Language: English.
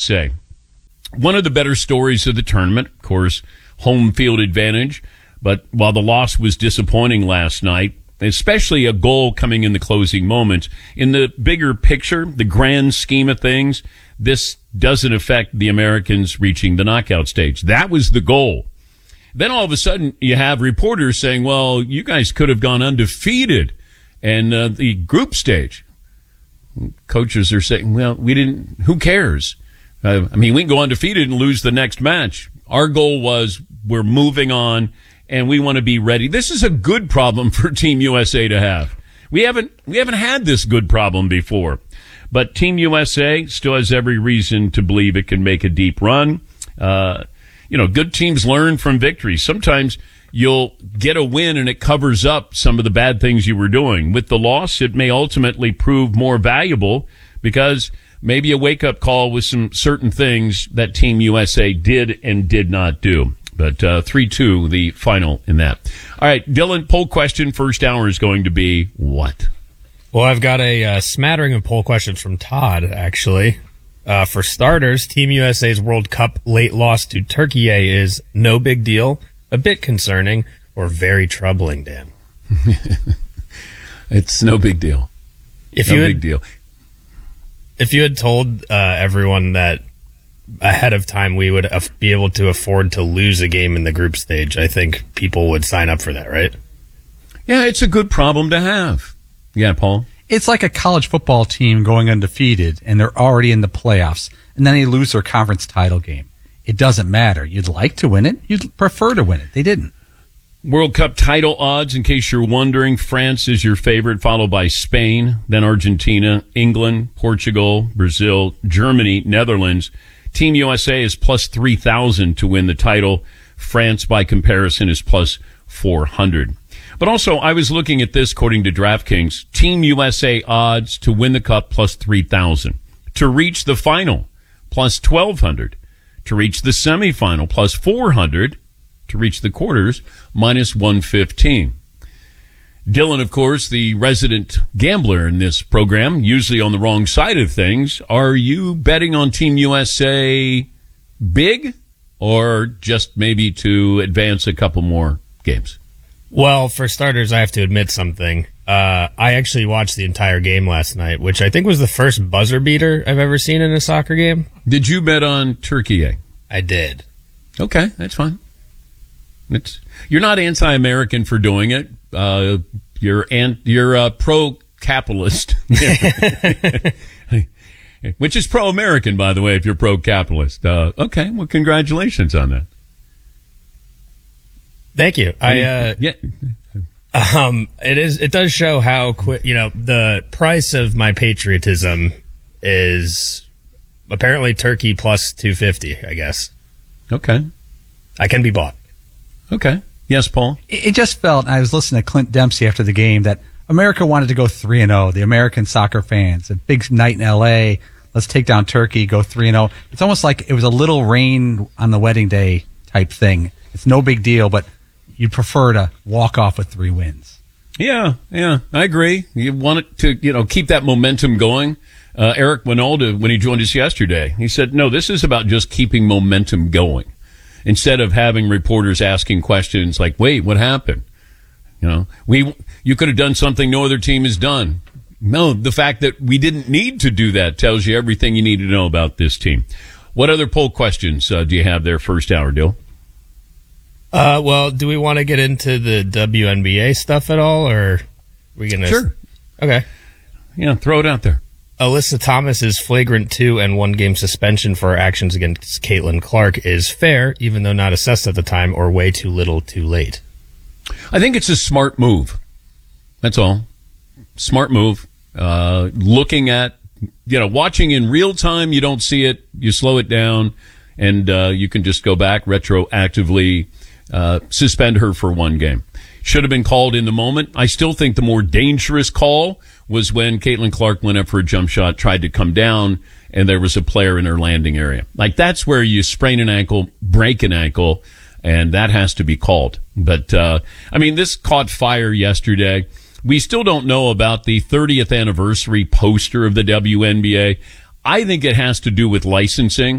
USA. One of the better stories of the tournament, of course, home field advantage. But while the loss was disappointing last night, especially a goal coming in the closing moments, in the bigger picture, the grand scheme of things, this doesn't affect the Americans reaching the knockout stage. That was the goal. Then all of a sudden you have reporters saying, well, you guys could have gone undefeated in the group stage. Coaches are saying, well, we didn't, who cares? We can go undefeated and lose the next match. Our goal was we're moving on and we want to be ready. This is a good problem for Team USA to have. We haven't had this good problem before. But Team USA still has every reason to believe it can make a deep run. Good teams learn from victories. Sometimes you'll get a win and it covers up some of the bad things you were doing. With the loss, it may ultimately prove more valuable because maybe a wake-up call with some certain things that Team USA did and did not do. But 3-2, the final in that. All right, Dylan, poll question first hour is going to be what? Well, I've got a smattering of poll questions from Todd, actually. For starters, Team USA's World Cup late loss to Turkey is no big deal, a bit concerning, or very troubling, Dan. It's no big deal. Big deal. If you had told everyone that ahead of time we would be able to afford to lose a game in the group stage, I think people would sign up for that, right? Yeah, it's a good problem to have. Yeah, Paul? It's like a college football team going undefeated, and they're already in the playoffs, and then they lose their conference title game. It doesn't matter. You'd like to win it. You'd prefer to win it. They didn't. World Cup title odds, in case you're wondering, France is your favorite, followed by Spain, then Argentina, England, Portugal, Brazil, Germany, Netherlands. Team USA is plus 3,000 to win the title. France, by comparison, is plus 400. But also, I was looking at this according to DraftKings. Team USA odds to win the Cup plus 3,000. To reach the final, plus 1,200. To reach the semifinal, plus 400. To reach the quarters, minus 115. Dylan, of course, the resident gambler in this program, usually on the wrong side of things. Are you betting on Team USA big or just maybe to advance a couple more games? Well, for starters, I have to admit something. I actually watched the entire game last night, which I think was the first buzzer beater I've ever seen in a soccer game. Did you bet on Turkey? I did. Okay, that's fine. You're not anti-American for doing it. You're pro-capitalist, which is pro-American, by the way. If you're pro-capitalist, okay. Well, congratulations on that. Thank you. It does show how quick. The price of my patriotism is apparently Turkey plus 250. I guess. Okay. I can be bought. Okay. Yes, Paul? It just felt, I was listening to Clint Dempsey after the game, that America wanted to go 3-0, the American soccer fans. A big night in L.A., let's take down Turkey, go 3-0. It's almost like it was a little rain on the wedding day type thing. It's no big deal, but you'd prefer to walk off with 3 wins. Yeah, I agree. You want it to, keep that momentum going. Eric Winalda, when he joined us yesterday, he said, no, this is about just keeping momentum going. Instead of having reporters asking questions like, wait, what happened? You could have done something no other team has done. No, the fact that we didn't need to do that tells you everything you need to know about this team. What other poll questions do you have there first hour, Dill? Well, do we want to get into the WNBA stuff at all, or are we going to? Sure. Okay. Yeah, throw it out there. Alyssa Thomas's flagrant 2 and 1 game suspension for her actions against Caitlin Clark is fair, even though not assessed at the time, or way too little too late. I think it's a smart move. That's all. Smart move. Looking at, watching in real time, you don't see it, you slow it down, and you can just go back retroactively, suspend her for 1 game. Should have been called in the moment. I still think the more dangerous call was when Caitlin Clark went up for a jump shot, tried to come down, and there was a player in her landing area. Like, that's where you sprain an ankle, break an ankle, and that has to be called. But, this caught fire yesterday. We still don't know about the 30th anniversary poster of the WNBA. I think it has to do with licensing.